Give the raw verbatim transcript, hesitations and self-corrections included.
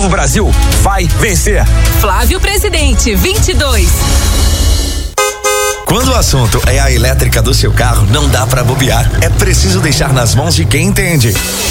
novo Brasil vai vencer. Flávio Presidente, vinte e dois. Quando o assunto é a elétrica do seu carro, não dá pra bobear. É preciso deixar nas mãos de quem entende.